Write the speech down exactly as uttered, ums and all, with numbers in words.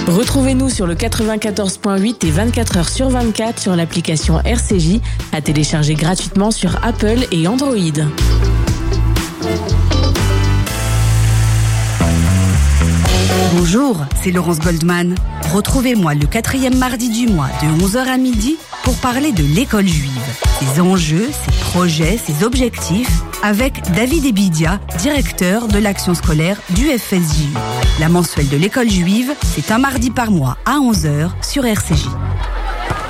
Retrouvez-nous sur le quatre-vingt-quatorze point huit et vingt-quatre heures sur vingt-quatre sur l'application R C J, à télécharger gratuitement sur Apple et Android. Bonjour, c'est Laurence Goldman. Retrouvez-moi le quatrième mardi du mois de onze heures à midi pour parler de l'école juive, ses enjeux, ses projets, ses objectifs, avec David Ebidia, directeur de l'action scolaire du F S J U. La mensuelle de l'école juive, c'est un mardi par mois à onze heures sur R C J.